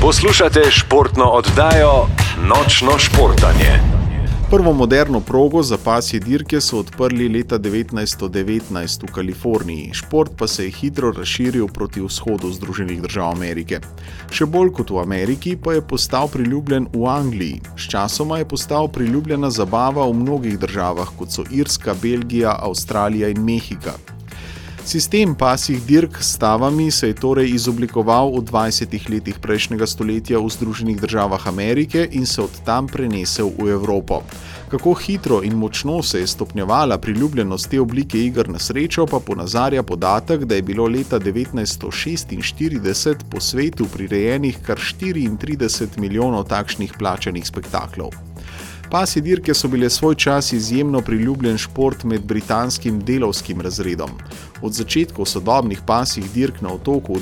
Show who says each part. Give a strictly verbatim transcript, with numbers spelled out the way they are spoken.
Speaker 1: Poslušate športno oddajo Nočno športanje.
Speaker 2: Prvo moderno progo za pasje dirke so odprli leta devetnajststo devetnajst v Kaliforniji, šport pa se je hitro razširil proti vzhodu Združenih držav Amerike. Še bolj kot v Ameriki pa je postal priljubljen v Angliji. Sčasoma je postal priljubljena zabava v mnogih državah, kot so Irska, Belgija, Avstralija in Mehika. Sistem pasjih dirk s stavami se je torej izoblikoval v dvajsetih letih prejšnjega stoletja v Združenih državah Amerike in se od tam prenesel v Evropo. Kako hitro in močno se je stopnjevala priljubljenost te oblike iger na srečo, pa ponazarja podatek, da je bilo leta devetnajststo šestinštirideset po svetu prirejenih kar štiriintrideset milijonov takšnih plačanih spektaklov. Pasje dirke so bile svoj čas izjemno priljubljen šport med britanskim delavskim razredom. Od začetkov sodobnih pasjih dirk na otoku